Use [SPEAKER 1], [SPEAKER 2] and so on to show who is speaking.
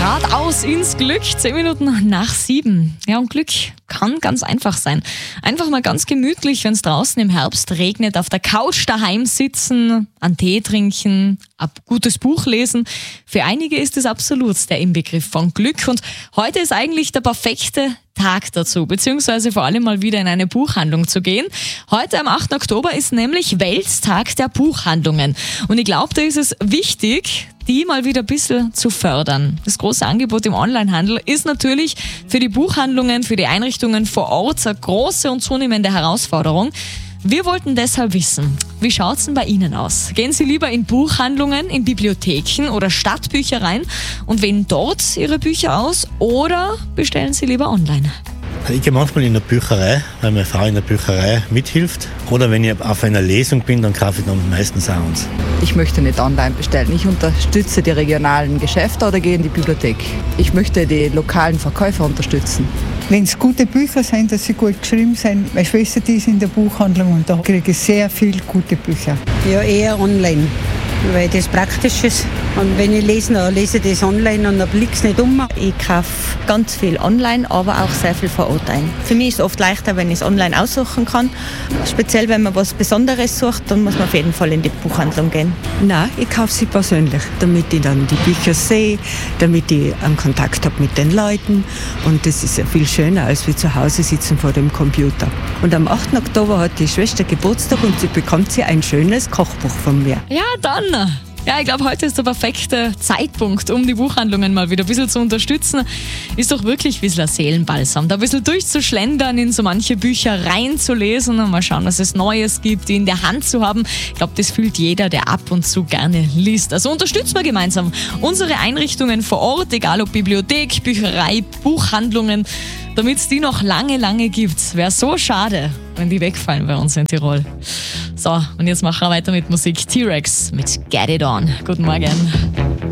[SPEAKER 1] Geradeaus ins Glück, 10 Minuten nach 7. Ja, und Glück kann ganz einfach sein. Einfach mal ganz gemütlich, wenn es draußen im Herbst regnet, auf der Couch daheim sitzen, einen Tee trinken, ein gutes Buch lesen. Für einige ist es absolut der Inbegriff von Glück. Und heute ist eigentlich der perfekte Tag dazu, beziehungsweise vor allem mal wieder in eine Buchhandlung zu gehen. Heute am 8. Oktober ist nämlich Welttag der Buchhandlungen. Und ich glaube, da ist es wichtig, die mal wieder ein bisschen zu fördern. Das große Angebot im Onlinehandel ist natürlich für die Buchhandlungen, für die Einrichtungen vor Ort eine große und zunehmende Herausforderung. Wir wollten deshalb wissen, wie schaut's denn bei Ihnen aus? Gehen Sie lieber in Buchhandlungen, in Bibliotheken oder Stadtbüchereien und wählen dort Ihre Bücher aus oder bestellen Sie lieber online?
[SPEAKER 2] Ich gehe manchmal in der Bücherei, weil meine Frau in der Bücherei mithilft. Oder wenn ich auf einer Lesung bin, dann kaufe ich dann meistens auch uns.
[SPEAKER 3] Ich möchte nicht online bestellen. Ich unterstütze die regionalen Geschäfte oder gehe in die Bibliothek. Ich möchte die lokalen Verkäufer unterstützen.
[SPEAKER 4] Wenn es gute Bücher sind, dass sie gut geschrieben sind. Meine Schwester, die ist in der Buchhandlung und da kriege ich sehr viele gute Bücher.
[SPEAKER 5] Ja, eher online, weil das praktisch ist. Und wenn ich lese, dann lese ich das online und dann blicke ich es nicht um.
[SPEAKER 6] Ich kaufe ganz viel online, aber auch sehr viel vor Ort ein. Für mich ist es oft leichter, wenn ich es online aussuchen kann. Speziell, wenn man was Besonderes sucht, dann muss man auf jeden Fall in die Buchhandlung gehen.
[SPEAKER 7] Nein, ich kaufe sie persönlich, damit ich dann die Bücher sehe, damit ich einen Kontakt habe mit den Leuten. Und das ist ja viel schöner, als wir zu Hause sitzen vor dem Computer. Und am 8. Oktober hat die Schwester Geburtstag und sie bekommt ein schönes Kochbuch von mir.
[SPEAKER 1] Ja, dann. Ja, ich glaube, heute ist der perfekte Zeitpunkt, um die Buchhandlungen mal wieder ein bisschen zu unterstützen. Ist doch wirklich ein bisschen ein Seelenbalsam, da ein bisschen durchzuschlendern, in so manche Bücher reinzulesen und mal schauen, was es Neues gibt, die in der Hand zu haben. Ich glaube, das fühlt jeder, der ab und zu gerne liest. Also unterstützen wir gemeinsam unsere Einrichtungen vor Ort, egal ob Bibliothek, Bücherei, Buchhandlungen, damit es die noch lange, lange gibt. Wäre so schade, wenn die wegfallen bei uns in Tirol. So, und jetzt machen wir weiter mit Musik. T-Rex mit Get It On. Guten Morgen.